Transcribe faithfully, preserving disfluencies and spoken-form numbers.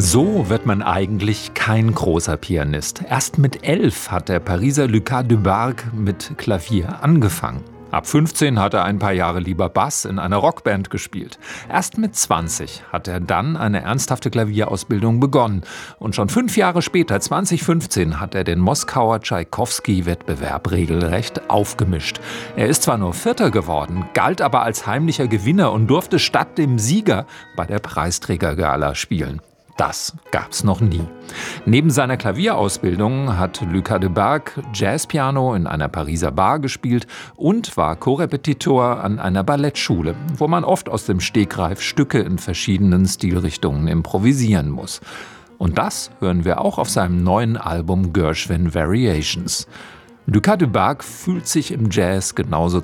So wird man eigentlich kein großer Pianist. Erst mit elf hat der Pariser Lucas Debargue mit Klavier angefangen. Ab fünfzehn hat er ein paar Jahre lieber Bass in einer Rockband gespielt. Erst mit zwanzig hat er dann eine ernsthafte Klavierausbildung begonnen. Und schon fünf Jahre später, zwanzig fünfzehn, hat er den Moskauer Tschaikowski-Wettbewerb regelrecht aufgemischt. Er ist zwar nur Vierter geworden, galt aber als heimlicher Gewinner und durfte statt dem Sieger bei der Preisträgergala spielen. Das gab's noch nie. Neben seiner Klavierausbildung hat Lucas Debargue Jazzpiano in einer Pariser Bar gespielt und war Korrepetitor an einer Ballettschule, wo man oft aus dem Stegreif Stücke in verschiedenen Stilrichtungen improvisieren muss. Und das hören wir auch auf seinem neuen Album Gershwin Variations. Lucas Debargue fühlt sich im Jazz genauso